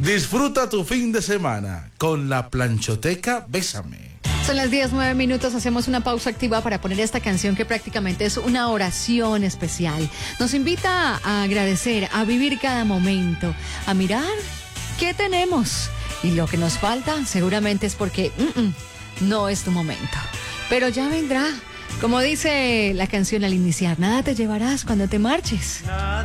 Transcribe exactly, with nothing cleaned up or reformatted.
Disfruta tu fin de semana con la planchoteca Bésame. Son las diez, nueve minutos, hacemos una pausa activa para poner esta canción que prácticamente es una oración especial. Nos invita a agradecer, a vivir cada momento, a mirar qué tenemos. Y lo que nos falta seguramente es porque mm, mm, no es tu momento. Pero ya vendrá. Como dice la canción al iniciar, nada te llevarás cuando te marches.